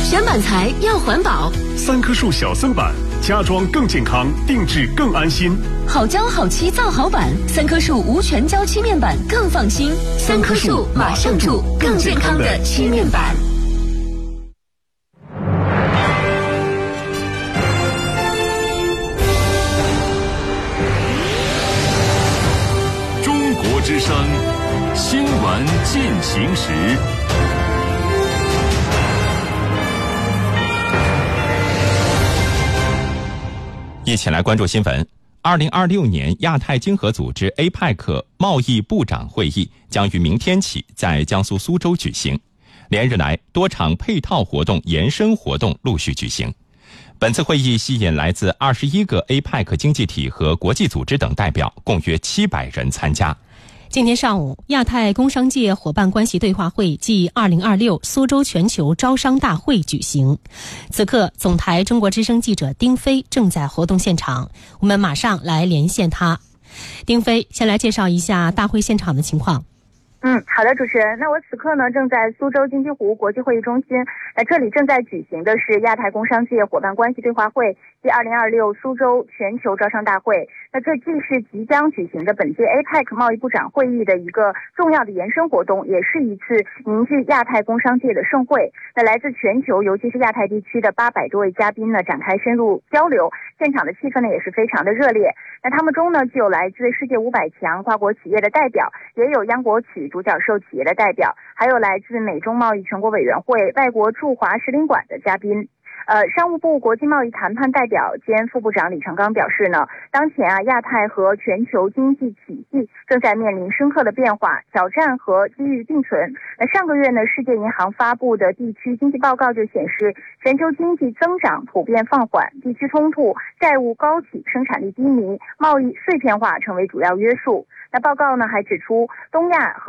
选板材要环保， 三棵树小森板，家装更健康，定制更安心。 好胶好漆造好板，三棵树无全胶漆面板更放心。三棵树马上住，更健康的漆面板。 中国之声新闻进行时。 一起来关注新闻。2026年亚太经合组织 APEC 贸易部长会议将于明天起在江苏苏州举行。连日来，多场配套活动、延伸活动陆续举行。本次会议吸引来自21个 APEC 经济体和国际组织等代表，共约700人参加。 今天上午，亚太工商界伙伴关系对话会暨2026苏州全球招商大会举行。此刻，总台中国之声记者丁飞正在活动现场，我们马上来连线他。丁飞，先来介绍一下大会现场的情况。 好的，主持人。那我此刻呢正在苏州金鸡湖国际会议中心，那这里正在举行的是亚太工商界伙伴关系对话会暨2026苏州全球招商大会。那这既是即将举行的本届 APEC 贸易部长会议的一个重要的延伸活动，也是一次凝聚亚太工商界的盛会。那来自全球，尤其是亚太地区的800多位嘉宾呢展开深入交流，现场的气氛呢也是非常的热烈。那他们中呢既有来自世界500强跨国企业的代表，也有央国企独角兽企业的代表，还有来自美中贸易全国委员会外国驻华使领馆的嘉宾。商务部国际贸易谈判代表兼副部长李成刚表示呢，当前亚太和全球经济体系正在面临深刻的变化，挑战和机遇并存。那上个月呢，世界银行发布的地区经济报告就显示，全球经济增长普遍放缓，地区冲突、债务高企、生产力低迷、贸易碎片化成为主要约束。那报告呢还指出，东亚和